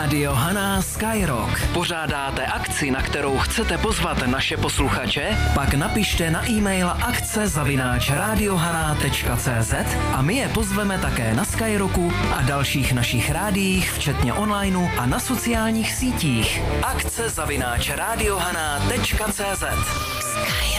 Rádio Hana Skyrock. Pořádáte akci, na kterou chcete pozvat naše posluchače? Pak napište na e-mail akce@radiohana.cz a my je pozveme také na Skyrocku a dalších našich rádiích, včetně onlineu a na sociálních sítích. akce@radiohana.cz. Skyrock.